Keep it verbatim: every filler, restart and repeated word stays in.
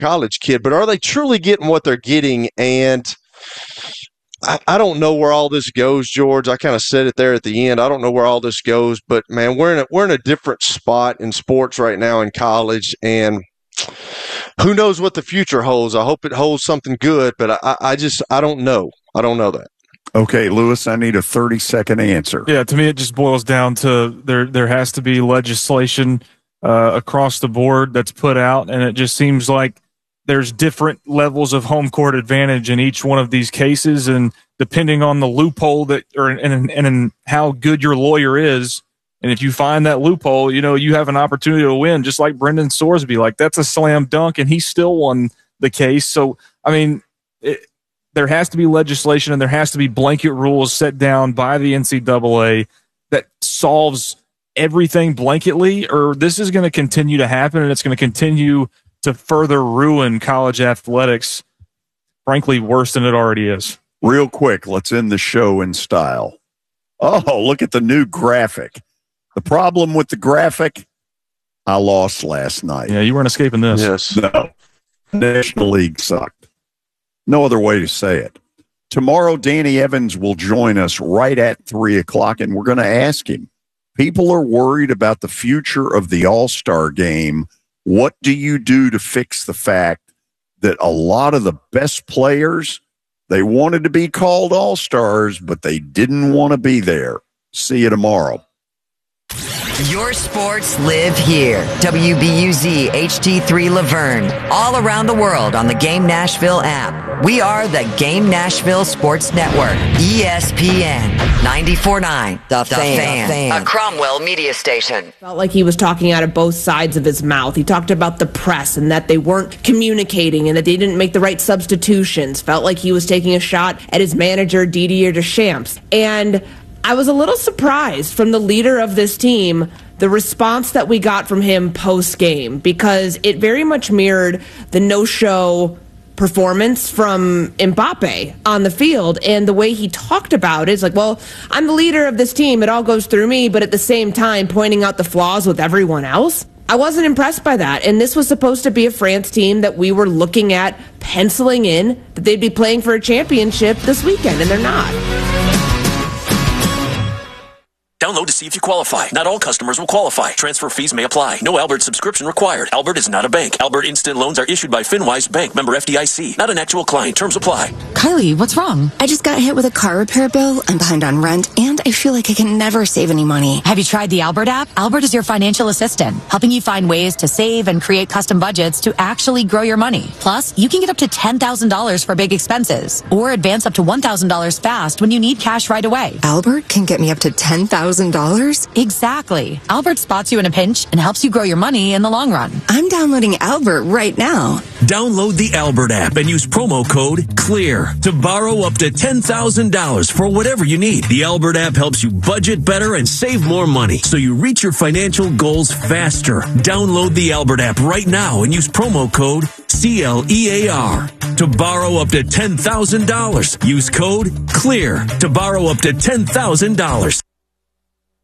college kid, but are they truly getting what they're getting? And I, I don't know where all this goes, George. I kind of said it there at the end. I don't know where all this goes, but man, we're in a, we're in a different spot in sports right now in college, and who knows what the future holds. I hope it holds something good, but I, I just I don't know. I don't know that. Okay, Lewis, I need a thirty-second answer. Yeah, to me, it just boils down to there there has to be legislation uh, across the board that's put out, and it just seems like there's different levels of home court advantage in each one of these cases, and depending on the loophole that or and, and, and how good your lawyer is, and if you find that loophole, you know, you have an opportunity to win, just like Brendan Sorsby. Like, that's a slam dunk, and he still won the case. So, I mean, it, there has to be legislation and there has to be blanket rules set down by the N C double A that solves everything blanketly, or this is going to continue to happen, and it's going to continue to further ruin college athletics, frankly, worse than it already is. Real quick, let's end the show in style. Oh, look at the new graphic. The problem with the graphic, I lost last night. Yeah, you weren't escaping this. Yes. No. National League sucked. No other way to say it. Tomorrow, Danny Evans will join us right at three o'clock, and we're going to ask him. People are worried about the future of the All-Star game. What do you do to fix the fact that a lot of the best players, they wanted to be called All-Stars, but they didn't want to be there? See you tomorrow. Your sports live here. W B U Z H D three Laverne. All around the world on the Game Nashville app. We are the Game Nashville Sports Network. E S P N ninety-four point nine. The, the fan. fan. A Cromwell media station. Felt like he was talking out of both sides of his mouth. He talked about the press and that they weren't communicating and that they didn't make the right substitutions. Felt like he was taking a shot at his manager, Didier Deschamps. And I was a little surprised from the leader of this team, the response that we got from him post-game, because it very much mirrored the no-show performance from Mbappe on the field. And the way he talked about it is like, well, I'm the leader of this team. It all goes through me, but at the same time pointing out the flaws with everyone else. I wasn't impressed by that. And this was supposed to be a France team that we were looking at penciling in that they'd be playing for a championship this weekend, and they're not. Download to see if you qualify. Not all customers will qualify. Transfer fees may apply. No Albert subscription required. Albert is not a bank. Albert Instant Loans are issued by FinWise Bank, member F D I C. Not an actual client. Terms apply. Kylie, what's wrong? I just got hit with a car repair bill. I'm behind on rent, and I feel like I can never save any money. Have you tried the Albert app? Albert is your financial assistant, helping you find ways to save and create custom budgets to actually grow your money. Plus, you can get up to ten thousand dollars for big expenses, or advance up to one thousand dollars fast when you need cash right away. Albert can get me up to ten thousand dollars? Exactly. Albert spots you in a pinch and helps you grow your money in the long run. I'm downloading Albert right now. Download the Albert app and use promo code CLEAR to borrow up to ten thousand dollars for whatever you need. The Albert app helps you budget better and save more money so you reach your financial goals faster. Download the Albert app right now and use promo code C L E A R to borrow up to ten thousand dollars. Use code CLEAR to borrow up to ten thousand dollars.